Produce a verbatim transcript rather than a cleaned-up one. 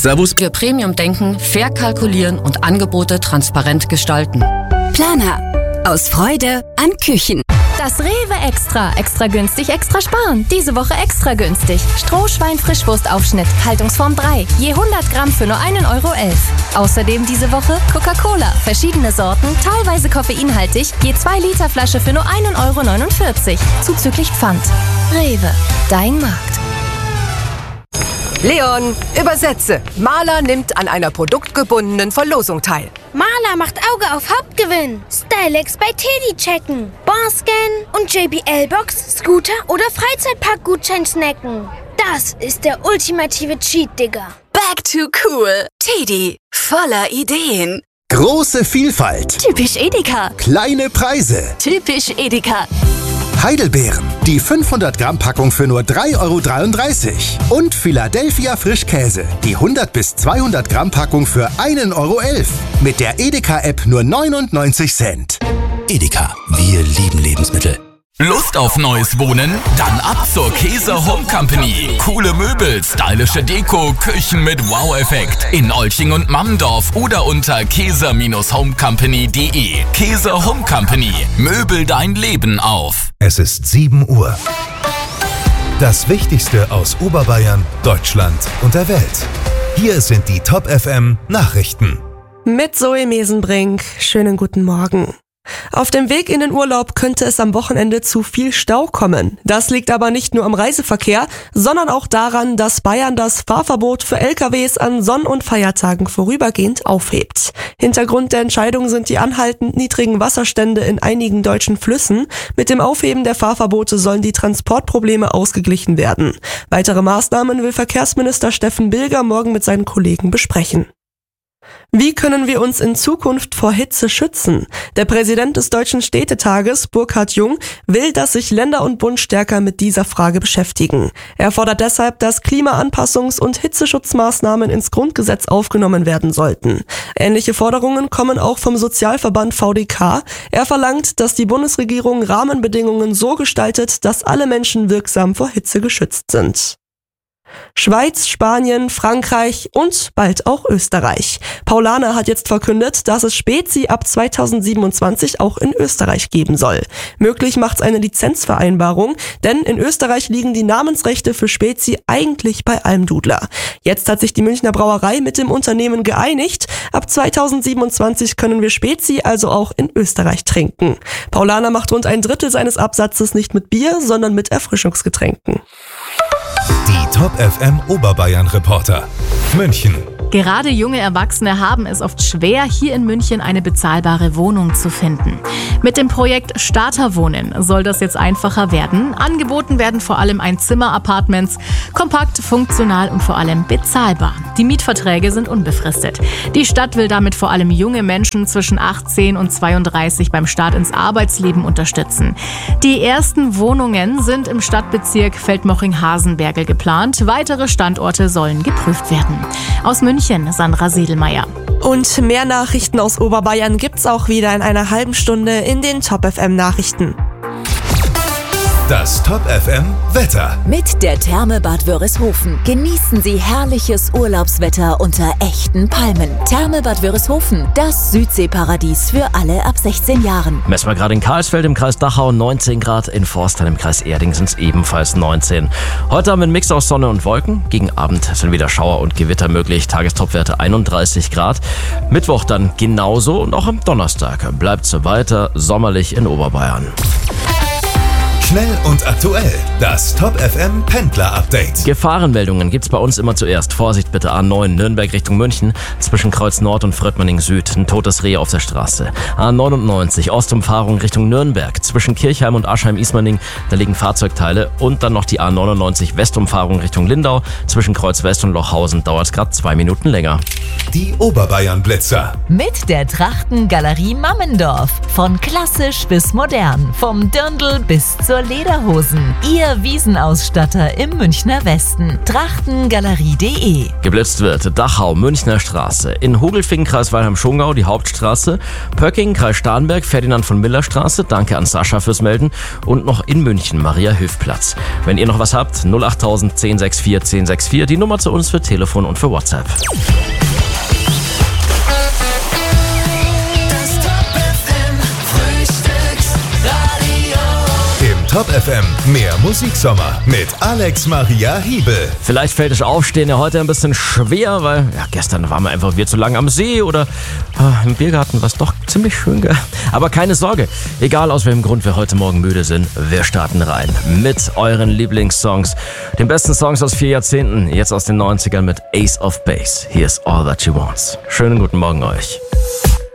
Servus. Für Premium denken, fair kalkulieren und Angebote transparent gestalten. Planer. Aus Freude an Küchen. Das Rewe Extra. Extra günstig, extra sparen. Diese Woche extra günstig. Strohschwein-Frischwurstaufschnitt. Haltungsform drei. Je hundert Gramm für nur einen Euro elf. Außerdem diese Woche Coca-Cola. Verschiedene Sorten, teilweise koffeinhaltig. Je zwei Liter Flasche für nur einen Euro neunundvierzig. Zuzüglich Pfand. Rewe. Dein Markt. Leon, übersetze. Maler nimmt an einer produktgebundenen Verlosung teil. Maler macht Auge auf Hauptgewinn. Stylex bei Teddy checken. Barscan und J B L-Box, Scooter oder Freizeitpark-Gutschein snacken. Das ist der ultimative Cheat, Digga. Back to cool. Teddy. Voller Ideen. Große Vielfalt. Typisch Edeka. Kleine Preise. Typisch Edeka. Heidelbeeren. Die fünfhundert Gramm Packung für nur drei Euro dreiunddreißig. Und Philadelphia Frischkäse. Die hundert bis zweihundert Gramm Packung für einen Euro elf. Mit der Edeka-App nur neunundneunzig Cent. Edeka. Wir lieben Lebensmittel. Lust auf neues Wohnen? Dann ab zur Käser Home Company. Coole Möbel, stylische Deko, Küchen mit Wow-Effekt. In Olching und Mammendorf oder unter käser Bindestrich homecompany punkt de. Käser Home Company. Möbel dein Leben auf. Es ist sieben Uhr. Das Wichtigste aus Oberbayern, Deutschland und der Welt. Hier sind die Top F M Nachrichten. Mit Zoe Mesenbrink. Schönen guten Morgen. Auf dem Weg in den Urlaub könnte es am Wochenende zu viel Stau kommen. Das liegt aber nicht nur am Reiseverkehr, sondern auch daran, dass Bayern das Fahrverbot für L K Ws an Sonn- und Feiertagen vorübergehend aufhebt. Hintergrund der Entscheidung sind die anhaltend niedrigen Wasserstände in einigen deutschen Flüssen. Mit dem Aufheben der Fahrverbote sollen die Transportprobleme ausgeglichen werden. Weitere Maßnahmen will Verkehrsminister Steffen Bilger morgen mit seinen Kollegen besprechen. Wie können wir uns in Zukunft vor Hitze schützen? Der Präsident des Deutschen Städtetages, Burkhard Jung, will, dass sich Länder und Bund stärker mit dieser Frage beschäftigen. Er fordert deshalb, dass Klimaanpassungs- und Hitzeschutzmaßnahmen ins Grundgesetz aufgenommen werden sollten. Ähnliche Forderungen kommen auch vom Sozialverband V D K. Er verlangt, dass die Bundesregierung Rahmenbedingungen so gestaltet, dass alle Menschen wirksam vor Hitze geschützt sind. Schweiz, Spanien, Frankreich und bald auch Österreich. Paulaner hat jetzt verkündet, dass es Spezi ab zweitausendsiebenundzwanzig auch in Österreich geben soll. Möglich macht's eine Lizenzvereinbarung, denn in Österreich liegen die Namensrechte für Spezi eigentlich bei Almdudler. Jetzt hat sich die Münchner Brauerei mit dem Unternehmen geeinigt. Ab zweitausendsiebenundzwanzig können wir Spezi also auch in Österreich trinken. Paulaner macht rund ein Drittel seines Absatzes nicht mit Bier, sondern mit Erfrischungsgetränken. Die Top F M Oberbayern Reporter. München. Gerade junge Erwachsene haben es oft schwer, hier in München eine bezahlbare Wohnung zu finden. Mit dem Projekt Starterwohnen soll das jetzt einfacher werden. Angeboten werden vor allem Einzimmer-Apartments, kompakt, funktional und vor allem bezahlbar. Die Mietverträge sind unbefristet. Die Stadt will damit vor allem junge Menschen zwischen achtzehn und zweiunddreißig beim Start ins Arbeitsleben unterstützen. Die ersten Wohnungen sind im Stadtbezirk Feldmoching-Hasenbergl geplant. Weitere Standorte sollen geprüft werden. Aus München Sandra Sedelmeier. Und mehr Nachrichten aus Oberbayern gibt's auch wieder in einer halben Stunde in den Top F M Nachrichten. Das Top F M Wetter. Mit der Therme Bad Wörishofen genießen Sie herrliches Urlaubswetter unter echten Palmen. Therme Bad Wörishofen, das Südseeparadies für alle ab sechzehn Jahren. Messen wir gerade in Karlsfeld im Kreis Dachau neunzehn Grad, in Forsthain im Kreis Erding sind es ebenfalls neunzehn. Heute haben wir einen Mix aus Sonne und Wolken. Gegen Abend sind wieder Schauer und Gewitter möglich. Tagestopwerte einunddreißig Grad. Mittwoch dann genauso und auch am Donnerstag bleibt es weiter sommerlich in Oberbayern. Schnell und aktuell. Das Top F M Pendler Update. Gefahrenmeldungen gibt's bei uns immer zuerst. Vorsicht bitte, A neun Nürnberg Richtung München. Zwischen Kreuz Nord und Fröttmanning Süd. Ein totes Reh auf der Straße. A neunundneunzig Ostumfahrung Richtung Nürnberg. Zwischen Kirchheim und Aschheim-Ismaning. Da liegen Fahrzeugteile. Und dann noch die A neunundneunzig Westumfahrung Richtung Lindau. Zwischen Kreuz West und Lochhausen dauert es gerade zwei Minuten länger. Die Oberbayern Blitzer. Mit der Trachtengalerie Mammendorf. Von klassisch bis modern. Vom Dirndl bis zur nur Lederhosen. Ihr Wiesenausstatter im Münchner Westen. Trachtengalerie punkt de. Geblitzt wird Dachau, Münchner Straße. In Hogelfingen, Kreis Weilheim-Schongau, die Hauptstraße. Pöcking, Kreis Starnberg, Ferdinand von Miller Straße. Danke an Sascha fürs Melden. Und noch in München, Maria-Hilf-Platz. Wenn ihr noch was habt, null acht tausend, zehn sechs vier, zehn sechs vier, die Nummer zu uns für Telefon und für WhatsApp. Top F M, mehr Musiksommer mit Alex Maria Hiebel. Vielleicht fällt das Aufstehen ja heute ein bisschen schwer, weil ja, gestern waren wir einfach wieder zu lang am See oder äh, im Biergarten war es doch ziemlich schön. Gell? Aber keine Sorge, egal aus welchem Grund wir heute Morgen müde sind, wir starten rein mit euren Lieblingssongs. Den besten Songs aus vier Jahrzehnten, jetzt aus den neunzigern mit Ace of Base. Hier ist All That She Wants. Schönen guten Morgen euch.